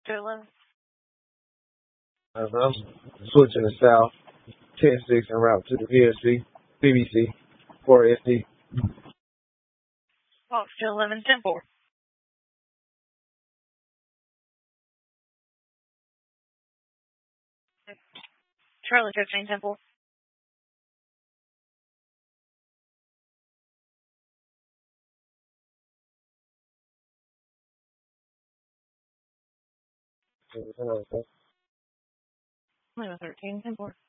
11. I'm switching to South 10-6 en route to the PSC, BBC, 4SD. Fox 11, 10-4. Charlie 15, 10-4. Lima 13, 10-4.